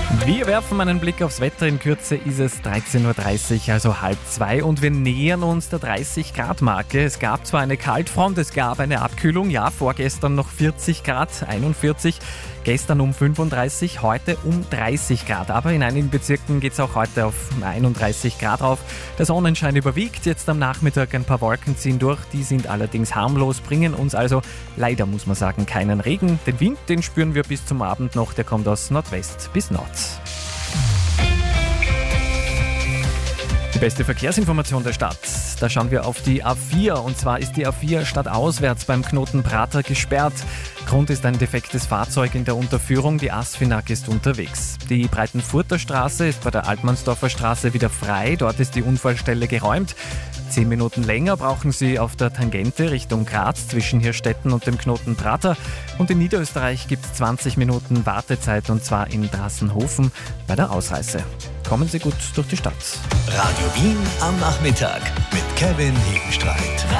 Wir werfen einen Blick aufs Wetter. In Kürze ist es 13.30 Uhr, also 1:30 und wir nähern uns der 30-Grad-Marke. Es gab zwar eine Kaltfront, es gab eine Abkühlung, ja, vorgestern noch 40 Grad, 41, gestern um 35, heute um 30 Grad. Aber in einigen Bezirken geht es auch heute auf 31 Grad rauf. Der Sonnenschein überwiegt, jetzt am Nachmittag ein paar Wolken ziehen durch, die sind allerdings harmlos, bringen uns also, leider muss man sagen, keinen Regen. Den Wind, den spüren wir bis zum Abend noch, der kommt aus Nordwest bis Nord. Die beste Verkehrsinformation der Stadt. Da schauen wir auf die A4 und zwar ist die A4 stadtauswärts beim Knoten Prater gesperrt. Grund ist ein defektes Fahrzeug in der Unterführung, die Asfinag ist unterwegs. Die Breitenfurter Straße ist bei der Altmannsdorfer Straße wieder frei, dort ist die Unfallstelle geräumt. 10 Minuten länger brauchen Sie auf der Tangente Richtung Graz zwischen Hirstetten und dem Knoten Prater. Und in Niederösterreich gibt es 20 Minuten Wartezeit und zwar in Drassenhofen bei der Ausreise. Kommen Sie gut durch die Stadt. Radio Wien am Nachmittag mit Kevin Hegenstreit.